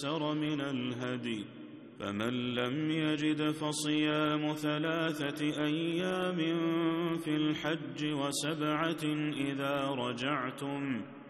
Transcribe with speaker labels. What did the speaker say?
Speaker 1: استيسر من الهدي، فمن لم يجد فصيام 3 أيام في الحج و7 إذا رجعتم،